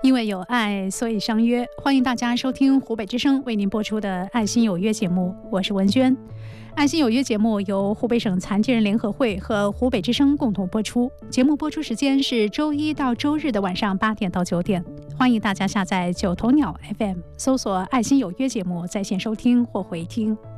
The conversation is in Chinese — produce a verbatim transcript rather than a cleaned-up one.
因为有爱，所以相约。欢迎大家收听湖北之声为您播出的《爱心有约》节目，我是文娟。《爱心有约》节目由湖北省残疾人联合会和湖北之声共同播出。节目播出时间是周一到周日的晚上八点到九点。欢迎大家下载九头鸟 F M， 搜索《爱心有约》节目在线收听或回听。